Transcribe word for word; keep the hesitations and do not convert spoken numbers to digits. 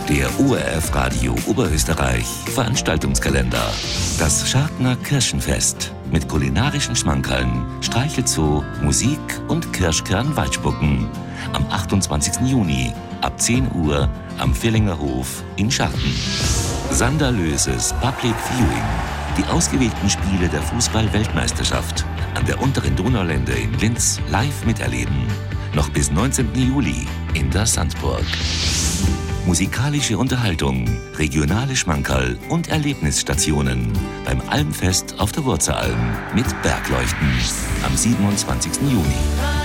Der O R F Radio Oberösterreich Veranstaltungskalender. Das Schartner Kirschenfest mit kulinarischen Schmankerln, Streichelzoo, Musik und Kirschkern-Waldspucken. Am achtundzwanzigsten Juni ab zehn Uhr am Villinger Hof in Scharten. Sandalöses Public Viewing. Die ausgewählten Spiele der Fußball-Weltmeisterschaft an der unteren Donaulände in Linz live miterleben. Noch bis neunzehnten Juli in der Sandburg. Musikalische Unterhaltung, regionale Schmankerl und Erlebnisstationen beim Almfest auf der Wurzelalm mit Bergleuchten am siebenundzwanzigsten Juni.